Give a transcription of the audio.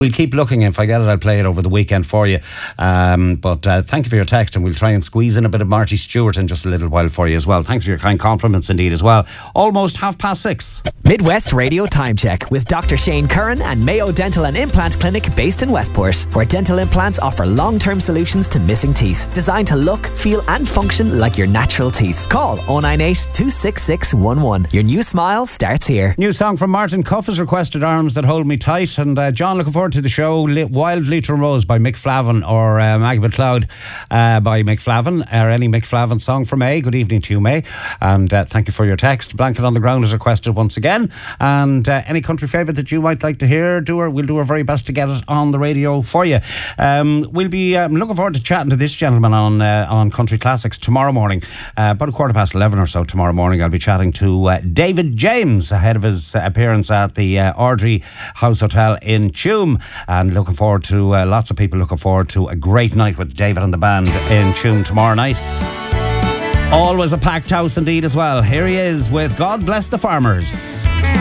We'll keep looking. If I get it, I'll play it over the weekend for you. But thank you for your text, and we'll try and squeeze in a bit of Marty Stewart in just a little while for you as well. Thanks for your kind compliments indeed as well. Almost 6:30. Midwest Radio Time Check with Dr. Shane Curran and Mayo Dental and Implant Clinic based in Westport, where dental implants offer long-term solutions to missing teeth, designed to look, feel and function like your natural teeth. Call 098 266 11. Your new smile starts here. New song from Martin Cuff has requested, Arms That Hold Me Tight. And John, looking forward to the show. Wild Leitrim Rose by Mick Flavin, or Maggie McLeod by Mick Flavin, or any Mick Flavin song from May. Good evening to you, May, and thank you for your text. Blanket on the Ground is requested once again, and any country favourite that you might like to hear, we'll do our very best to get it on the radio for you. We'll be looking forward to chatting to this gentleman on Country Classics tomorrow morning, about 11:15 or so tomorrow morning. I'll be chatting to David James ahead of his appearance at the Ardrey House Hotel in Tuam. And looking forward to lots of people looking forward to a great night with David and the band in Tuam tomorrow night. Always a packed house indeed as well. Here he is with God Bless the Farmers.